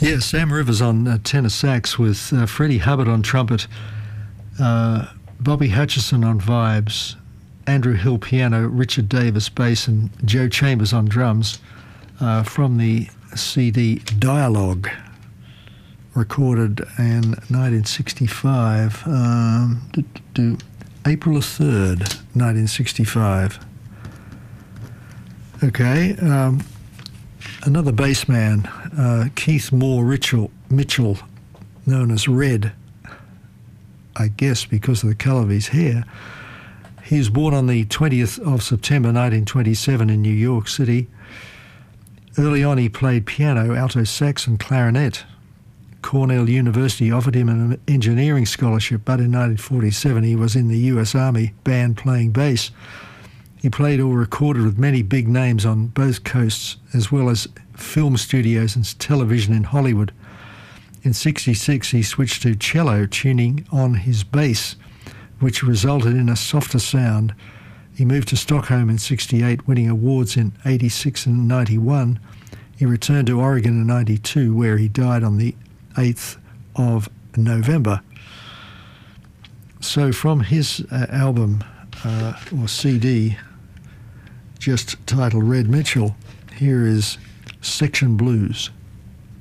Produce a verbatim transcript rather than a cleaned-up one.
Yeah, Sam Rivers on uh, tenor sax with uh, Freddie Hubbard on trumpet, uh, Bobby Hutcherson on vibes, Andrew Hill piano, Richard Davis bass, and Joe Chambers on drums uh, from the C D Dialogue, recorded in nineteen sixty-five, um, do, do, do, April the third, nineteen sixty-five. Okay, um, another bass man, uh, Keith Moore Mitchell, Mitchell, known as Red, I guess because of the colour of his hair. He was born on the twentieth of September nineteen twenty-seven in New York City. Early on he played piano, alto sax and clarinet. Cornell University offered him an engineering scholarship, but in nineteen forty-seven he was in the U S Army band playing bass. He played or recorded with many big names on both coasts, as well as film studios and television in Hollywood. In sixty-six, he switched to cello, tuning on his bass, which resulted in a softer sound. He moved to Stockholm in sixty-eight, winning awards in eighty-six and ninety-one. He returned to Oregon in ninety-two, where he died on the eighth of November. So from his uh, album, uh, or C D, just titled Red Mitchell, here is Section Blues.